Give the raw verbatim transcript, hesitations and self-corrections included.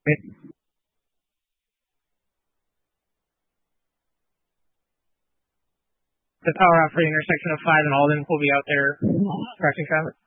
The power off for the intersection of five and Alden will be out there correcting traffic.